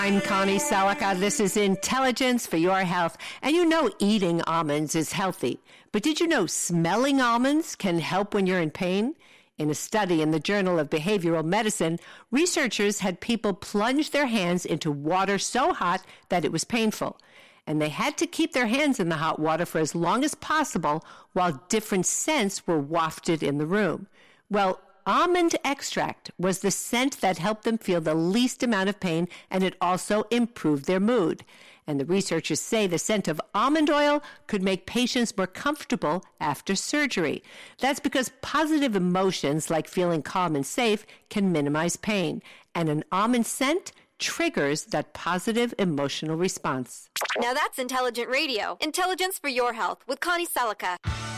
I'm Connie Salika. This is Intelligence for Your Health. And you know eating almonds is healthy. But did you know smelling almonds can help when you're in pain? In a study in the Journal of Behavioral Medicine, researchers had people plunge their hands into water so hot that it was painful. And they had to keep their hands in the hot water for as long as possible while different scents were wafted in the room. Well, almond extract was the scent that helped them feel the least amount of pain, and it also improved their mood. And the researchers say the scent of almond oil could make patients more comfortable after surgery. That's because positive emotions like feeling calm and safe can minimize pain. And an almond scent triggers that positive emotional response. Now that's intelligent radio. Intelligence for your health with Connie Salika.